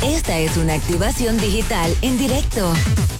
Esta es una activación digital en directo.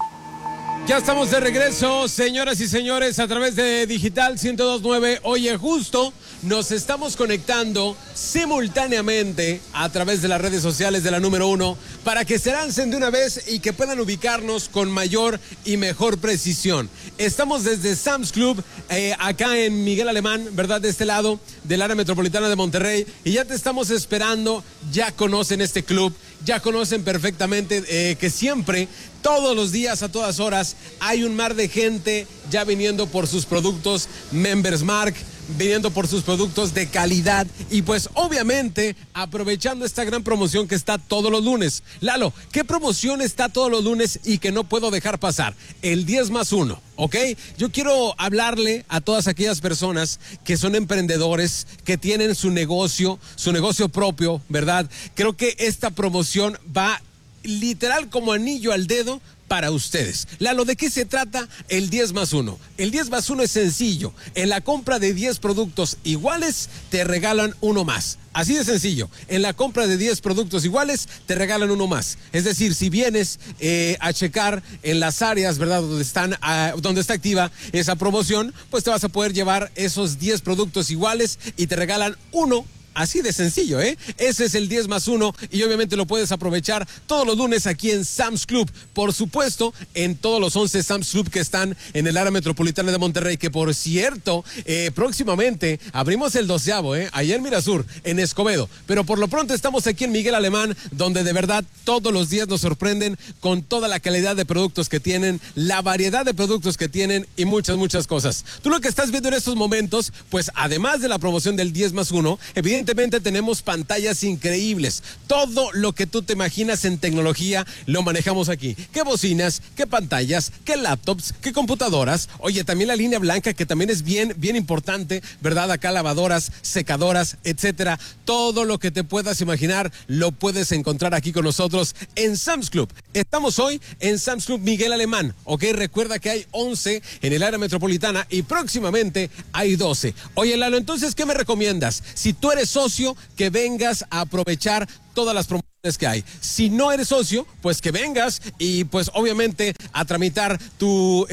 Ya estamos de regreso, señoras y señores, a través de Digital 102.9. Oye, justo nos estamos conectando simultáneamente a través de las redes sociales de la número 1 para que se lancen de una vez y que puedan ubicarnos con mayor y mejor precisión. Estamos desde Sam's Club, acá en Miguel Alemán, ¿verdad? De este lado del área metropolitana de Monterrey. Y ya te estamos esperando, ya conocen este club, ya conocen perfectamente que siempre, todos los días, a todas horas, hay un mar de gente ya viniendo por sus productos Members Mark, viniendo por sus productos de calidad y pues obviamente aprovechando esta gran promoción que está todos los lunes. Lalo, ¿qué promoción está todos los lunes y que no puedo dejar pasar? El 10+1, ¿ok? Yo quiero hablarle a todas aquellas personas que son emprendedores, que tienen su negocio propio, ¿verdad? Creo que esta promoción va literal como anillo al dedo para ustedes. Lalo, ¿de qué se trata el 10+1? El 10+1 es sencillo. En la compra de 10 productos iguales, te regalan uno más. Así de sencillo. En la compra de 10 productos iguales, te regalan uno más. Es decir, si vienes a checar en las áreas, ¿verdad? Donde está activa esa promoción, pues te vas a poder llevar esos 10 productos iguales y te regalan uno. Así de sencillo, ¿eh? Ese es el 10+1 y obviamente lo puedes aprovechar todos los lunes aquí en Sam's Club. Por supuesto, en todos los 11 Sam's Club que están en el área metropolitana de Monterrey, que por cierto, próximamente abrimos el 12º, allá en Mirasur, en Escobedo. Pero por lo pronto estamos aquí en Miguel Alemán, donde de verdad todos los días nos sorprenden con toda la calidad de productos que tienen, la variedad de productos que tienen y muchas cosas. Tú lo que estás viendo en estos momentos, pues además de la promoción del 10+1, evidentemente tenemos pantallas increíbles. Todo lo que tú te imaginas en tecnología lo manejamos aquí. ¿Qué bocinas? ¿Qué pantallas? ¿Qué laptops? ¿Qué computadoras? Oye, también la línea blanca, que también es bien importante, ¿verdad? Acá lavadoras, secadoras, etcétera. Todo lo que te puedas imaginar lo puedes encontrar aquí con nosotros en Sam's Club. Estamos hoy en Sam's Club Miguel Alemán, ¿ok? Recuerda que hay 11 en el área metropolitana y próximamente hay 12. Oye, Lalo, entonces, ¿qué me recomiendas? Si tú eres socio, que vengas a aprovechar todas las promociones que hay. Si no eres socio, pues que vengas y pues obviamente a tramitar tu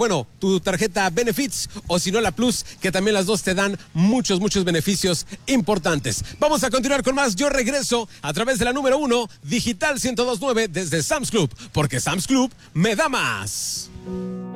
tarjeta Benefits o si no la Plus, que también las dos te dan muchos beneficios importantes. Vamos a continuar con más. Yo regreso a través de la número 1, Digital 102.9 desde Sam's Club, porque Sam's Club me da más.